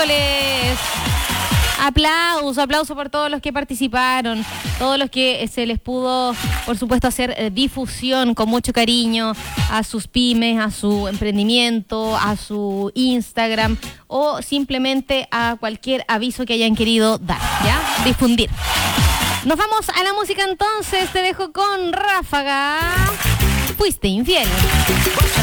miércoles. Aplauso por todos los que participaron, todos los que se les pudo, por supuesto, hacer difusión con mucho cariño a sus pymes, a su emprendimiento, a su Instagram o simplemente a cualquier aviso que hayan querido dar, ¿ya? Difundir. Nos vamos a la música entonces, te dejo con Ráfaga. Fuiste infiel.